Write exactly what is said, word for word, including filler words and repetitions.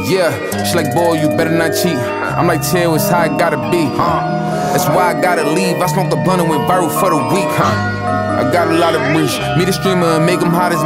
Yeah, she like, boy, you better not cheat. I'm like, chill, it's how it gotta be, huh? That's why I gotta leave. I smoked the blunt and went viral for the week, huh? I got a lot of reach. Me the streamer and make them hot as